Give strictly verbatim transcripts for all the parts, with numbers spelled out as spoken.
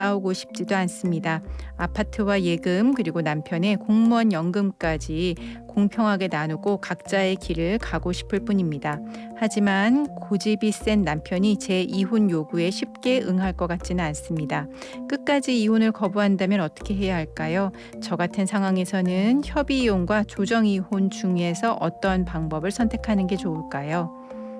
나오고 싶지도 않습니다. 아파트와 예금 그리고 남편의 공무원 연금까지 공평하게 나누고 각자의 길을 가고 싶을 뿐입니다. 하지만 고집이 센 남편이 제 이혼 요구에 쉽게 응할 것 같지는 않습니다. 끝까지 이혼을 거부한다면 어떻게 해야 할까요? 저 같은 상황에서는 협의 이혼과 조정 이혼 중에서 어떤 방법을 선택하는 게 좋을까요?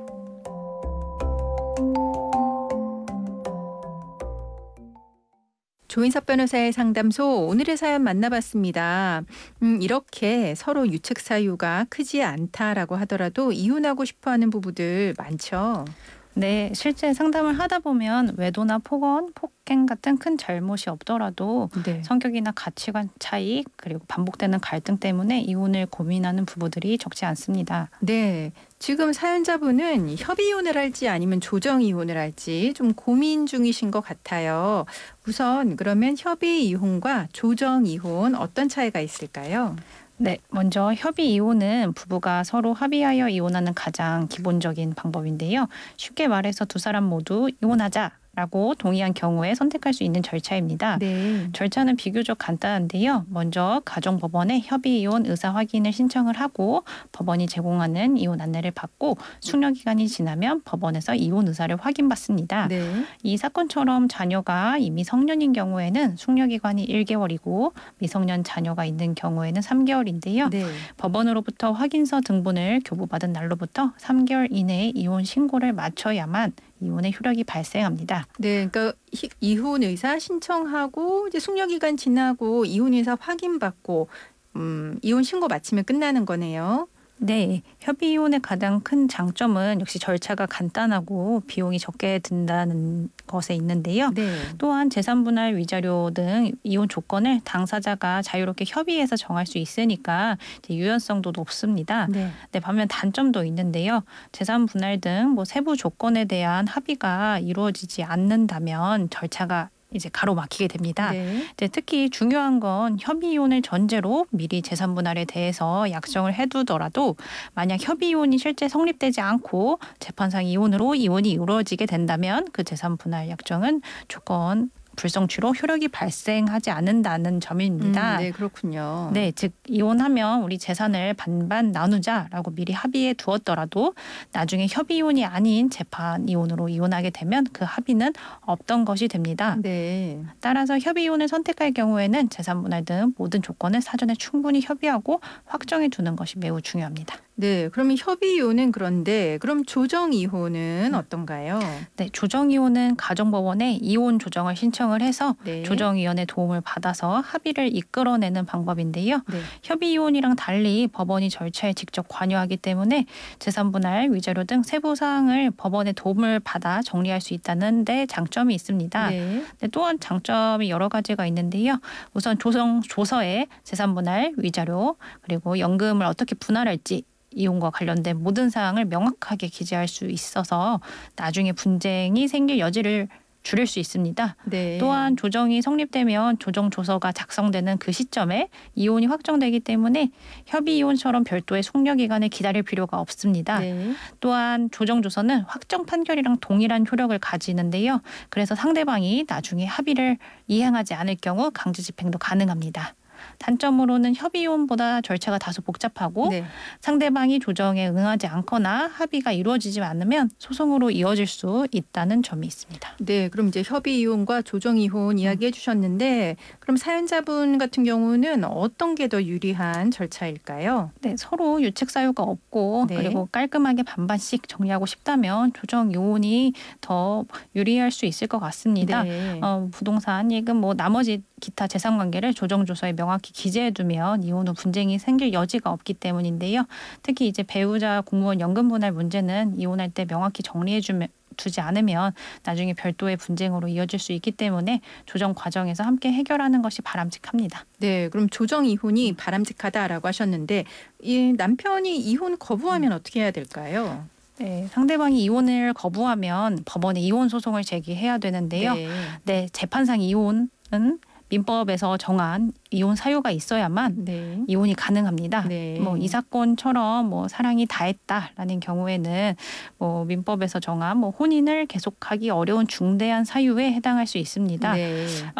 조인섭 변호사의 상담소 오늘의 사연 만나봤습니다. 음, 이렇게 서로 유책 사유가 크지 않다라고 하더라도 이혼하고 싶어하는 부부들 많죠. 네, 실제 상담을 하다 보면 외도나 폭언, 폭행 같은 큰 잘못이 없더라도 네. 성격이나 가치관 차이, 그리고 반복되는 갈등 때문에 이혼을 고민하는 부부들이 적지 않습니다. 네. 지금 사연자분은 협의 이혼을 할지 아니면 조정 이혼을 할지 좀 고민 중이신 것 같아요. 우선 그러면 협의 이혼과 조정 이혼 어떤 차이가 있을까요? 네, 먼저 협의 이혼은 부부가 서로 합의하여 이혼하는 가장 기본적인 방법인데요. 쉽게 말해서 두 사람 모두 이혼하자 라고 동의한 경우에 선택할 수 있는 절차입니다. 네. 절차는 비교적 간단한데요. 먼저 가정법원에 협의 이혼 의사 확인을 신청을 하고 법원이 제공하는 이혼 안내를 받고 숙려 기간이 지나면 법원에서 이혼 의사를 확인받습니다. 네. 이 사건처럼 자녀가 이미 성년인 경우에는 숙려 기간이 일 개월이고 미성년 자녀가 있는 경우에는 삼 개월인데요. 네. 법원으로부터 확인서 등본을 교부받은 날로부터 삼 개월 이내에 이혼 신고를 마쳐야만 이혼의 효력이 발생합니다. 네, 그러니까 희- 이혼 의사 신청하고 이제 숙려 기간 지나고 이혼 의사 확인받고 음, 이혼 신고 마치면 끝나는 거네요. 네, 협의 이혼의 가장 큰 장점은 역시 절차가 간단하고 비용이 적게 든다는 것에 있는데요. 네. 또한 재산 분할 위자료 등 이혼 조건을 당사자가 자유롭게 협의해서 정할 수 있으니까 이제 유연성도 높습니다. 네. 네, 반면 단점도 있는데요. 재산 분할 등 뭐 세부 조건에 대한 합의가 이루어지지 않는다면 절차가 이제 가로막히게 됩니다. 네. 이제 특히 중요한 건 협의 이혼을 전제로 미리 재산 분할에 대해서 약정을 해두더라도 만약 협의 이혼이 실제 성립되지 않고 재판상 이혼으로 이혼이 이루어지게 된다면 그 재산 분할 약정은 조건 불성취로 효력이 발생하지 않는다는 음, 점입니다. 네, 그렇군요. 네, 즉 이혼하면 우리 재산을 반반 나누자라고 미리 합의해 두었더라도 나중에 협의 이혼이 아닌 재판 이혼으로 이혼하게 되면 그 합의는 없던 것이 됩니다. 네. 따라서 협의 이혼을 선택할 경우에는 재산 분할 등 모든 조건을 사전에 충분히 협의하고 확정해 두는 것이 매우 중요합니다. 네, 그러면 협의 이혼은 그런데 그럼 조정 이혼은 어떤가요? 네, 조정 이혼은 가정법원에 이혼 조정을 신청을 해서 네. 조정위원회 도움을 받아서 합의를 이끌어내는 방법인데요. 네. 협의 이혼이랑 달리 법원이 절차에 직접 관여하기 때문에 재산 분할, 위자료 등 세부 사항을 법원의 도움을 받아 정리할 수 있다는 데 장점이 있습니다. 네. 네, 또한 장점이 여러 가지가 있는데요. 우선 조정 조서에 재산 분할, 위자료 그리고 연금을 어떻게 분할할지 이혼과 관련된 모든 사항을 명확하게 기재할 수 있어서 나중에 분쟁이 생길 여지를 줄일 수 있습니다. 네. 또한 조정이 성립되면 조정 조서가 작성되는 그 시점에 이혼이 확정되기 때문에 협의 이혼처럼 별도의 숙려 기간을 기다릴 필요가 없습니다. 네. 또한 조정 조서는 확정 판결이랑 동일한 효력을 가지는데요. 그래서 상대방이 나중에 합의를 이행하지 않을 경우 강제 집행도 가능합니다. 단점으로는 협의 이혼보다 절차가 다소 복잡하고 네. 상대방이 조정에 응하지 않거나 합의가 이루어지지 않으면 소송으로 이어질 수 있다는 점이 있습니다. 네, 그럼 이제 협의 이혼과 조정 이혼 이야기해 주셨는데 그럼 사연자분 같은 경우는 어떤 게 더 유리한 절차일까요? 네, 서로 유책 사유가 없고 네. 그리고 깔끔하게 반반씩 정리하고 싶다면 조정 이혼이 더 유리할 수 있을 것 같습니다. 네. 어, 부동산, 예금, 뭐 나머지 기타 재산 관계를 조정 조서에 명확히 기재해두면 이혼 후 분쟁이 생길 여지가 없기 때문인데요. 특히 이제 배우자 공무원 연금 분할 문제는 이혼할 때 명확히 정리해주면 두지 않으면 나중에 별도의 분쟁으로 이어질 수 있기 때문에 조정 과정에서 함께 해결하는 것이 바람직합니다. 네, 그럼 조정 이혼이 바람직하다라고 하셨는데 이 남편이 이혼 거부하면 어떻게 해야 될까요? 네, 상대방이 이혼을 거부하면 법원에 이혼 소송을 제기해야 되는데요. 네. 네, 재판상 이혼은 민법에서 정한 이혼 사유가 있어야만 네. 이혼이 가능합니다. 네. 뭐 이 사건처럼 뭐 사랑이 다했다라는 경우에는 뭐 민법에서 정한 뭐 혼인을 계속하기 어려운 중대한 사유에 해당할 수 있습니다. 네.